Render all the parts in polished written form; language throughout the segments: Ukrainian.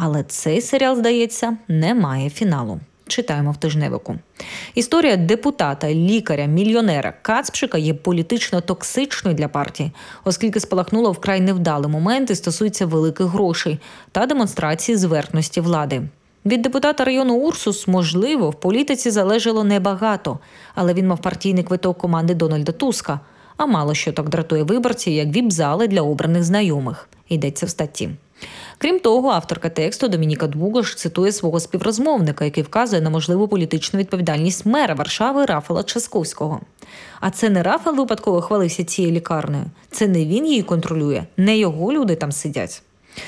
Але цей серіал, здається, не має фіналу. Читаємо в тижневику. Історія депутата, лікаря, мільйонера Кацпшика є політично токсичною для партії, оскільки спалахнула вкрай невдалий момент і стосується великих грошей та демонстрації зверхності влади. Від депутата району Урсус, можливо, в політиці залежало небагато, але він мав партійний квиток команди Дональда Туска, а мало що так дратує виборців, як віп-зали для обраних знайомих. Йдеться в статті. Крім того, авторка тексту Домініка Двугаш цитує свого співрозмовника, який вказує на можливу політичну відповідальність мера Варшави Рафала Часківського. А це не Рафал випадково хвалився цією лікарнею. Це не він її контролює, не його люди там сидять.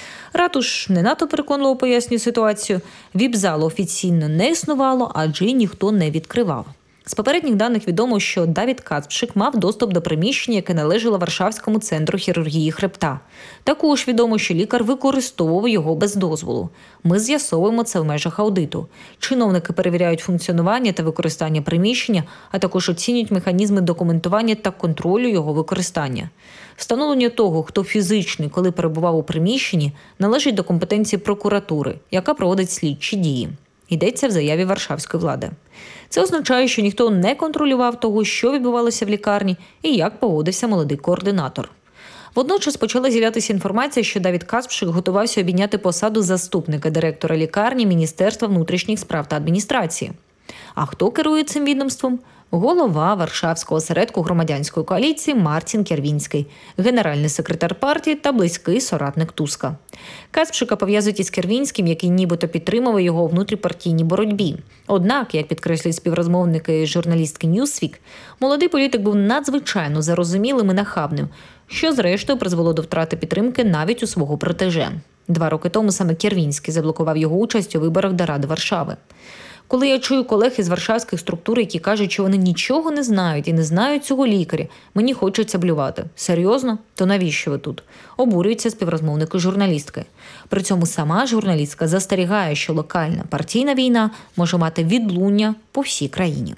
Ратуш не надто переконливо пояснює ситуацію. Віп-залу офіційно не існувало, адже її ніхто не відкривав. З попередніх даних відомо, що Давід Кацпшик мав доступ до приміщення, яке належало Варшавському центру хірургії хребта. Також відомо, що лікар використовував його без дозволу. Ми з'ясовуємо це в межах аудиту. Чиновники перевіряють функціонування та використання приміщення, а також оцінюють механізми документування та контролю його використання. Встановлення того, хто фізично, коли перебував у приміщенні, належить до компетенції прокуратури, яка проводить слідчі дії. Йдеться в заяві варшавської влади. Це означає, що ніхто не контролював того, що відбувалося в лікарні і як поводився молодий координатор. Водночас почала з'являтися інформація, що Давід Кацпшик готувався обійняти посаду заступника директора лікарні Міністерства внутрішніх справ та адміністрації. А хто керує цим відомством? Голова Варшавського осередку громадянської коаліції Мартін Кервінський, генеральний секретар партії та близький соратник Туска. Кацпшика пов'язують із Кервінським, який нібито підтримував його у внутріпартійній боротьбі. Однак, як підкреслюють співрозмовники журналістки Newsweek, молодий політик був надзвичайно зарозумілим і нахабним, що зрештою призвело до втрати підтримки навіть у свого протеже. 2 роки тому саме Кервінський заблокував його участь у виборах до Ради Варшави. Коли я чую колег із варшавських структур, які кажуть, що вони нічого не знають і не знають цього лікаря, мені хочеться блювати. Серйозно? То навіщо ви тут? Обурюються співрозмовники журналістки. При цьому сама журналістка застерігає, що локальна партійна війна може мати відлуння по всій країні.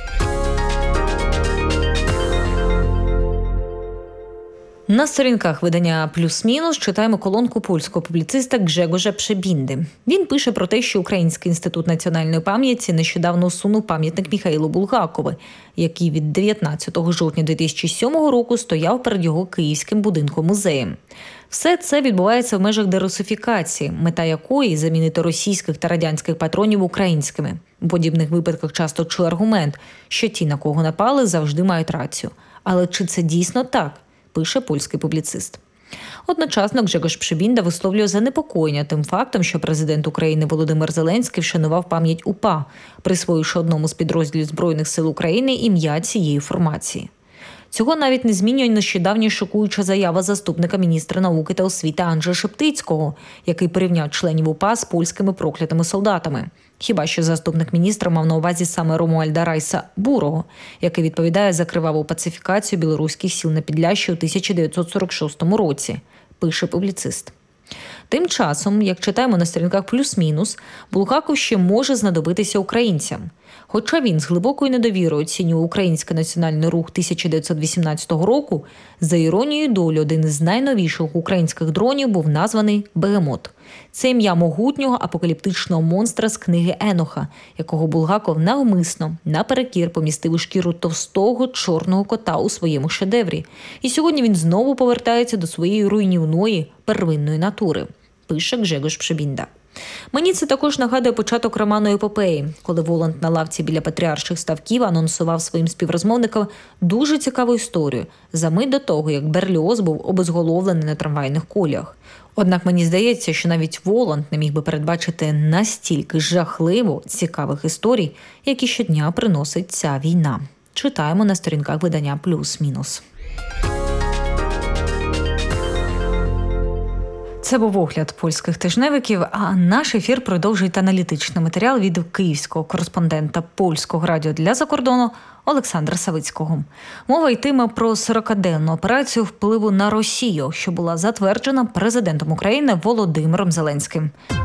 На сторінках видання «Плюс-мінус» читаємо колонку польського публіциста Гжегожа Пшебінди. Він пише про те, що Український інститут національної пам'яті нещодавно усунув пам'ятник Міхаїлу Булгакову, який від 19 жовтня 2007 року стояв перед його київським будинком-музеєм. Все це відбувається в межах дерусифікації, мета якої – замінити російських та радянських патронів українськими. У подібних випадках часто чує аргумент, що ті, на кого напали, завжди мають рацію. Але чи це дійсно так? Пише польський публіцист. Одночасно Гжегош Пшебінда висловлює занепокоєння тим фактом, що президент України Володимир Зеленський вшанував пам'ять УПА, присвоївши одному з підрозділів Збройних сил України ім'я цієї формації. Цього навіть не змінює нещодавня шокуюча заява заступника міністра науки та освіти Анджея Шептицького, який порівняв членів УПА з польськими проклятими солдатами. Хіба що заступник міністра мав на увазі саме Ромуальда Райса Бурого, який відповідає за криваву пацифікацію білоруських сіл на Підлящі у 1946 році, пише публіцист. Тим часом, як читаємо на сторінках «Плюс-мінус», Булгаков ще може знадобитися українцям. Хоча він з глибокою недовірою оцінює Український національний рух 1918 року, за іронією долі один із найновіших українських дронів був названий «Бегемот». Це ім'я могутнього апокаліптичного монстра з книги Еноха, якого Булгаков навмисно, наперекір помістив у шкіру товстого чорного кота у своєму шедеврі. І сьогодні він знову повертається до своєї руйнівної первинної натури, пише Гжегош Пшебінда. Мені це також нагадує початок роману «Епопеї», коли Воланд на лавці біля Патріарших ставків анонсував своїм співрозмовникам дуже цікаву історію за мить до того, як Берліоз був обезголовлений на трамвайних коліях. Однак мені здається, що навіть Воланд не міг би передбачити настільки жахливо цікавих історій, які щодня приносить ця війна. Читаємо на сторінках видання «Плюс-мінус». Це був огляд польських тижневиків, а наш ефір продовжує аналітичний матеріал від київського кореспондента Польського радіо для закордону Олександра Савицького. Мова йтиме про 40-денну операцію впливу на Росію, що була затверджена президентом України Володимиром Зеленським.